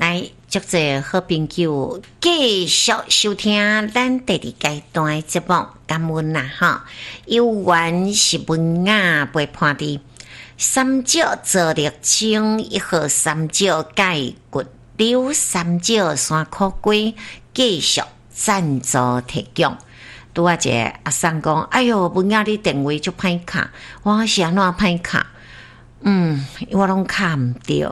来，祝这好朋友继续收听咱第二阶段的节目，感恩啦哈！有缘是文雅陪伴的，三角做力青，一号三角盖骨溜，三角山苦龟继续赞助提供。拄啊，一个阿桑讲，哎哟，文雅你电话就歹卡，我是安怎歹卡？我拢卡唔着。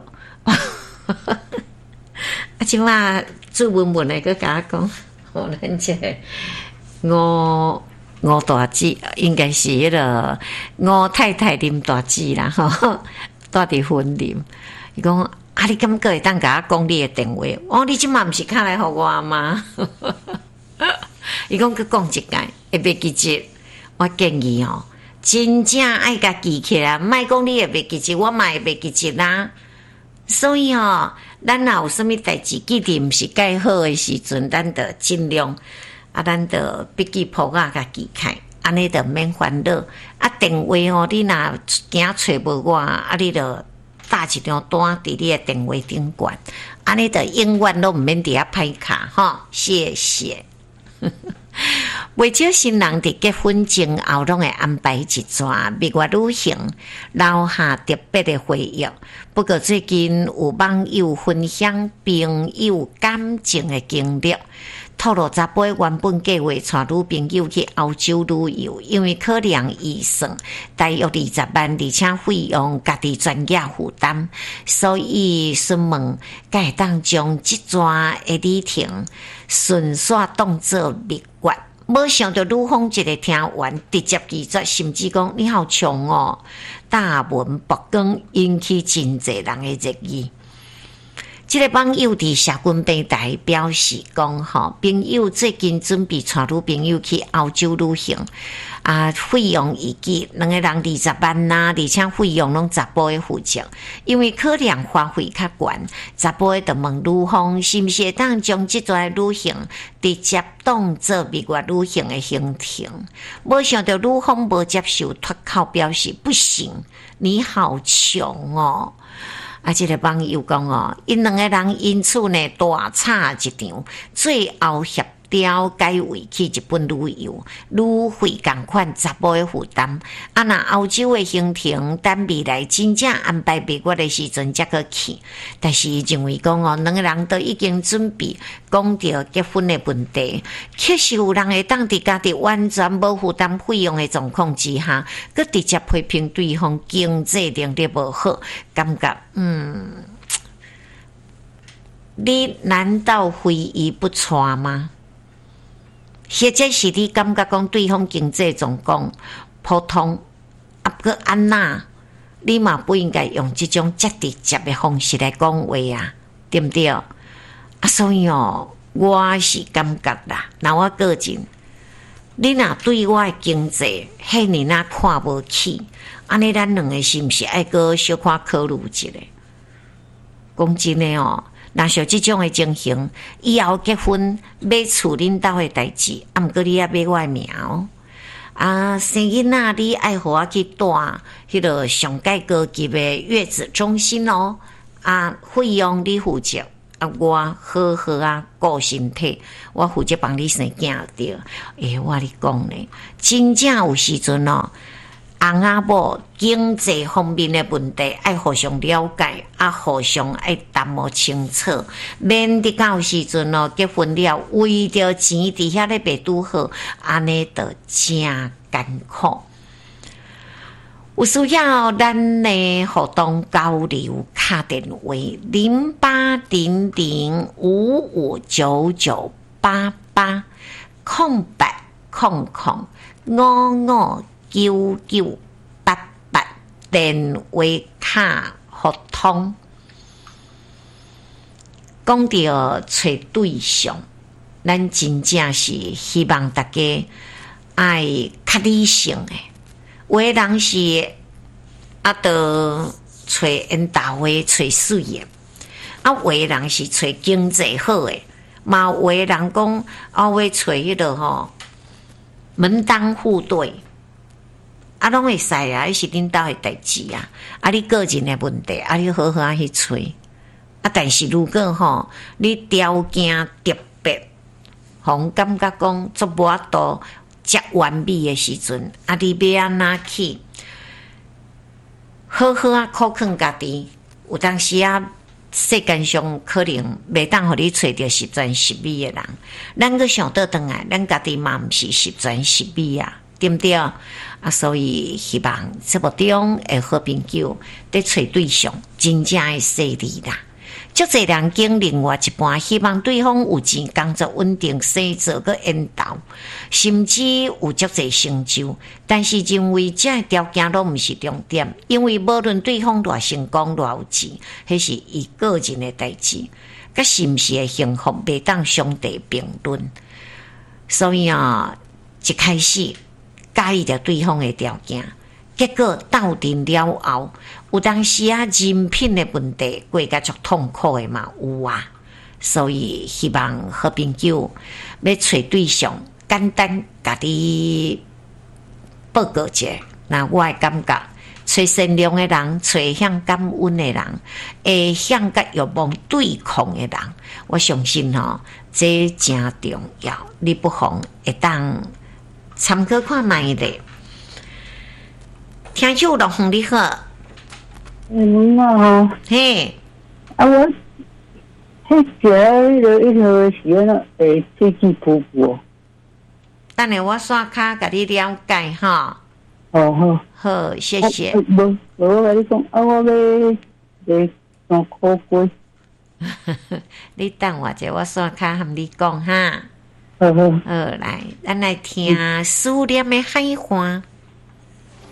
即马最文文的个甲我讲，咱这个吴大姐应该是迄个吴太太啉大姐啦，吼，住伫婚啉。伊讲啊，你感觉会当甲我讲你的电话？你即马毋是卡来互我吗？伊讲去讲一届，会袂记住。我建议真正爱甲记起来，莫讲你会袂记住，我嘛会袂记住啦。所以咱若有啥物代志记得毋是介好诶时阵，咱着尽量咱着笔记簿甲记起，安尼着免烦恼。电话你若惊找无我，你着打一张单伫你诶电话顶悬，安尼着永远都毋免伫遐歹卡谢谢。未少新人伫结婚前后拢会安排一段蜜月旅行，留下特别的回忆。不过最近有网友分享朋友感情的经历，透露查甫原本计划带女朋友去欧洲旅游，因为考量预算大约20万，而且费用家己专业负担，所以询问该当将这段的旅程顺续当作蜜月。没想到女方一个听完直接拒绝，甚至讲你好穷大文曝光，引起真侪人的热议。这个网友伫社群平台表示讲朋友最近准备带女朋友去欧洲旅行费用预计2个人20万而且费用拢查甫的负责，因为考量花费较悬，查甫的就问女方是毋是会当将这段旅行直接当作蜜月旅行的行程。没想到女方无接受，脱口表示不行，你好穷这个网友讲因2个人因此呢大吵一场，最后协调改为去日本旅游，旅费同款查甫的负担。若欧洲的行程等未来真正安排蜜月的时阵才去去，但是伊认为讲2个人都已经准备讲到结婚的问题，确实有人会当伫家己完全无负担费用的状况之下，佮直接批评对方经济能力无好，感觉你难道非议不传吗？或者是你感觉讲对方经济状况普通，佮安那，你嘛不应该用这种直接的方式来讲话对不对？所以我是感觉啦，那我个人，你若对我的经济遐尼看无起，安尼咱2个是毋是爱搁小可考虑一下？讲真的若像这种的情形，以后结婚买厝恁兜的代志，毋过你也买我的名生囡仔你爱互我去住迄个上介高级的月子中心费用你负责我好好顾身体，我负责帮你生囝着。我咧讲呢，真正有时阵翁某经济方面的问题爱互相了解，互相爱谈摸清楚，免得到时阵结婚了为着钱伫遐咧袂拄好，安尼就真艰苦。有需要咱的互动交流，打电话08005599880800559988电话卡互通。讲到找对象，咱真正是希望大家爱较理性的。有的人是就找缘投的，找水的；有的人是找经济好的，嘛有的人讲要找迄个门当户对。拢会使迄是恁兜的代志你个人的问题，你好好去找， 但是如果你条件特别，感觉讲做无法度接完美的时阵，你要安怎去好好考劝家己？有当时世间上可能袂当互你找到十全十美的人，咱个想倒转来，咱家己嘛毋是十全十美啊，对不对？所以希望节目中的好朋友在找对象，真正会顺利啦。足侪人经另外一半，希望对方有钱、工作稳定、生做个缘投，甚至有足侪成就。但是认为这条件都毋是重点，因为无论对方偌成功、偌有钱，迄是伊个人的代志，甲是毋是会幸福，袂当相提并论。所以一开始介意着对方的条件。结果斗阵了后，有当时人品的问题，过甲足痛苦的嘛有啊。所以希望好朋友要找对象，简单家己报告一下。那我的感觉，找善良的人，找向感恩的人，会向甲欲望对抗的人，我相信这真重要。你不妨会当参考看卖的。听秋老红你好， 你好， 嘿， 我迄个时呢，最近瀑布。 等下我刷卡甲你了解哈。 好， 好，谢谢。 我甲你讲，我要上考过。 你等我者，我刷卡和你讲哈。 好， 来，咱来听思念的海花。